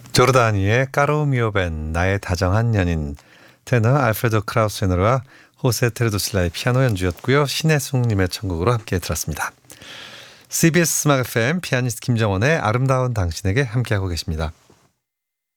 조르다니의 까로미오 밴 나의 다정한 연인, 테너 알프레도 크라우스너와 호세 테르도슬라의 피아노 연주였고요. 신혜숙님의 천곡으로 함께 들었습니다. CBS 음악 FM 피아니스트 김정원의 아름다운 당신에게 함께하고 계십니다.